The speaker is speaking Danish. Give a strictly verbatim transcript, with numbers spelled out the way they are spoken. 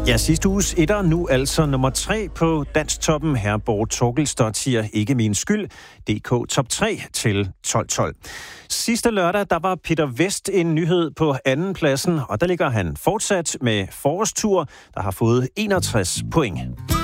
Ja, sidste uges etter, nu altså nummer tre på Dansktoppen. Herborg Torkelstad siger ikke min skyld. D K top tre til tolv tolv. Sidste lørdag, der var Peter Vest en nyhed på anden pladsen, og der ligger han fortsat med forårstur, der har fået enogtres point.